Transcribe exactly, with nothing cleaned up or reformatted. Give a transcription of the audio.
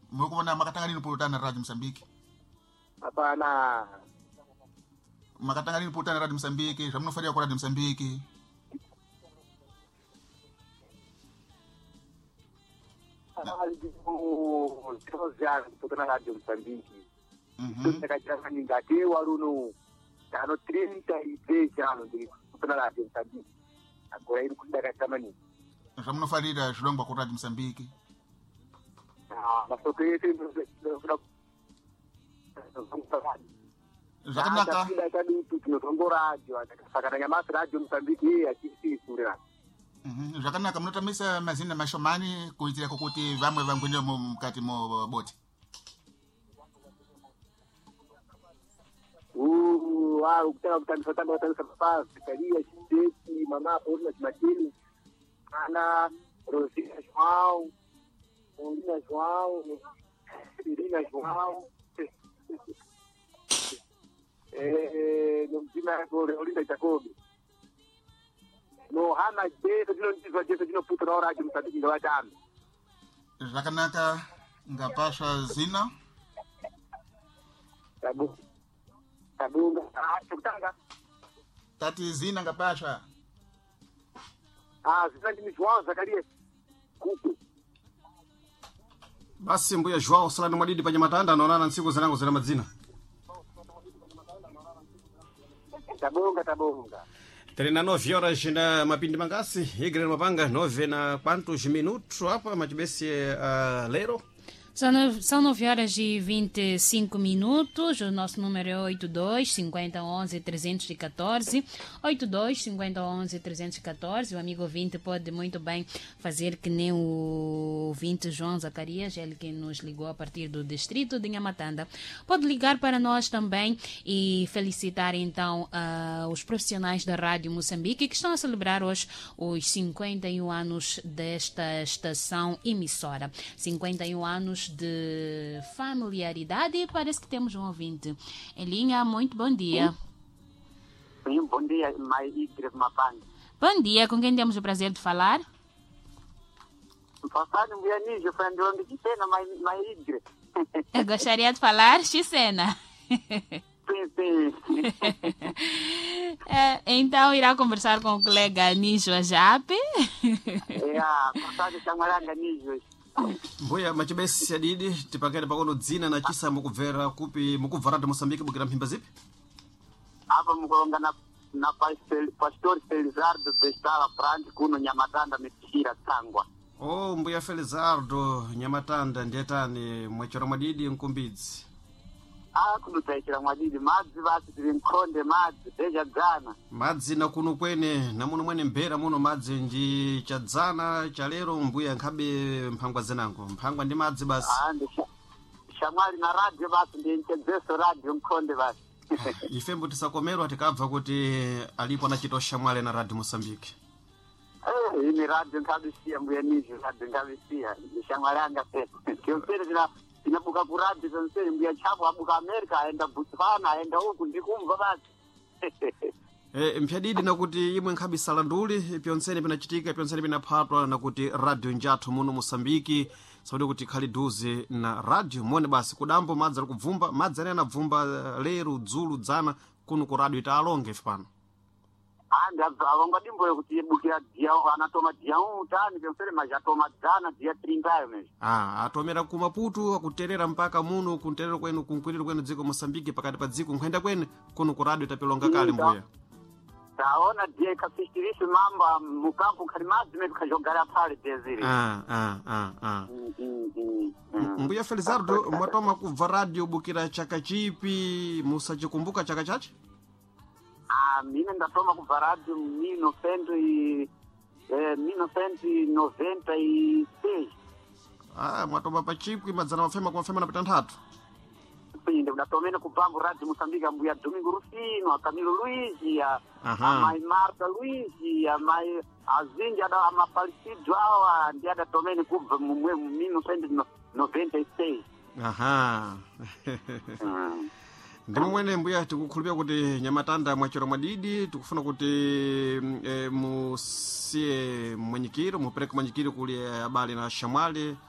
Mukubona makatanga lini pulutana Radio Msambiki? Hapana. Makatanga lini pulutana Radio Msambiki? Shamunofaria kwa Radio Msambiki. Alibu Trozan pulutana Radio Msambiki. Mhm. Ndakachama ngati waluno. Tano trinta e três anos de pulutana Radio Msambiki. Agora ele kundakachama ni. Shamunofarira shilongwa kwa Radio Msambiki. Ah, mas eu queria ter Zakanaka. Nda kadu tunotongo radio akasakana nyamasa radio Msambiki achisisura. Mhm. Zakanaka munotamisa mazina mashomani kuitira kuti vamwe vangwende mukati mo boti. Uh, ah, ukitaka kutambisa tamba kutambisa papa, Zakaria, Shideki, mama Paulina Chimatini, Ana, Rosina João, Paulina João, Irina João, eh, não tinha agora, Olinda Jacobi. No hana jeito de não dizer jeito de não puto na hora de não saber que vai dar. Zakanaka ngapasha zina. Tabu. Tabu, ah, chutanga. Tati zina ngapasha. Ah, zina de João, Zakaria. Kuku. Basi mbuya Joao Salani Mwadidi pa Nyamatanda naonana nsiku zanangu zina madzina. Tabunga, tabunga. Terena nove horas na mapindi mangasi, igre na mapanga nove na quantos minutos hapa machibesi uh, lero. São nove, são nove horas e vinte e cinco minutos. O nosso número é oito dois, cinquenta, onze, trezentos e quatorze. oito dois, cinquenta, onze, trezentos e quatorze. O amigo ouvinte pode muito bem fazer que nem o ouvinte João Zacarias, ele que nos ligou a partir do distrito de Nhamatanda. Pode ligar para nós também e felicitar então uh, os profissionais da Rádio Moçambique que estão a celebrar hoje os cinquenta e um anos desta estação emissora. cinquenta e um anos de familiaridade e parece que temos um ouvinte. Em linha, muito bom dia. Sim, bom dia, mais igre Mapanga. Bom dia, com quem temos o prazer de falar? Passando um bianismo, foi onde que cena, mais igre. Eu gostaria de falar Xicena. Sim, sim. É, então irá conversar com o colega Nijo Ajape. É, passando chamaranga Nijo. Mbuya machibesi adidi tipakene pakono dzina na chisa mukubvera kupi mukubva Radio Moçambique bukira mphimba zipi? Hapa mkulonga na na pastor pastor Felizardo Bestala Franci kuno Nyamatanda Mekishira Tangwa. Oh, mbuya Felizardo Nyamatanda ndietani mwechero mwadidi nkumbidzi. Ah, kunutaikira mwadidi madzi vasi tiri nkonde madzi deja dzana. Madzi na kuno kwene na muno mwene mbera muno madzi ndi chadzana chalero mbuya nkhabe mphangwa zenango mphangwa ndi madzi basi. Ah, ndi shamwali na radio basi ndi nchezeso radio nkonde basi. Ife mbuti sakomerwa tikabva kuti alipo na chito shamwale na Radio Moçambique. Eh, ini radio nkabisia mbuya Nijo radio nkabisia ndi shamwali anga pesa. Kimpere zina inabuka ku radio zonse mbuya chapo abuka America aenda Botswana aenda huku ndikumva basi. Eh, mpyadidi nakuti imwe nkhabi salanduli pyonsene pinachitika pyonsene pinaphatwa nakuti radio njathu muno Moçambique saudi kuti khali duze na radio mone basi kudambo madzi ali kubvumba madzi ali anabvumba lero dzulu dzana kuno ku radio ita alonge ife pano. Ah, ndabva dimboyo kuti bukira dia anatoma dia utani pyonsene majatoma dzana dia trinta mesmo. Ah, atomera ku Maputo akuterera mpaka muno kunterera kwenu kunkwiriro kwenu dziko Moçambique pakati pa dziko nkhwenda kwene kuno ku radio tapilonga kale mbuya. Taona dia ikafishirisha mambo mukampu kalimazi medu kajogara pale desire. Ah, ah, ah, ah. Mm, mm, mm, mm. Mbuya Felizardo mwatoma kubva radio bukira chaka chipi musachikumbuka chaka chache? Ah, mimi ndatoma kubva radio mino cento e eh mino cento e noventa e seis. Ah, mwatoma pa chipwi madzana mafema kwa mafema na pitanthatu. Pinde ndatomena kubambo radio Moçambique mbuya Domingo Rufino, a Camilo Luiz, a Aha. mai Marta Luiz, a mai azinja da amafalisido awa ndia ndatomena kubva mumwe mino cento e noventa e seis. Aha. Mm. Ndimo mwene mbuya tikukhulupira kuti Nyamatanda mwachero mwadidi tikufuna kuti e, musiye mwenyikiro mupereke mwenyikiro kuli abale na shamwale